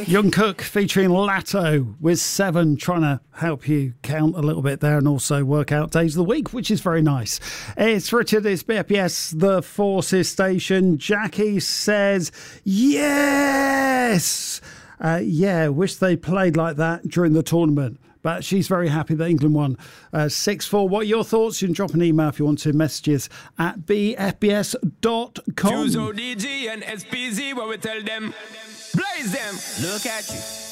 Young Cook featuring Latto with 7, trying to help you count a little bit there and also work out days of the week, which is very nice. It's Richard, it's BFBS, the Forces station. Jackie says, yes! Wish they played like that during the tournament. But she's very happy that England won 6-4. What are your thoughts? You can drop an email if you want to. Messages at bfbs.com. Fuso DG and SPZ, what we tell them? Blaze them. Look at you.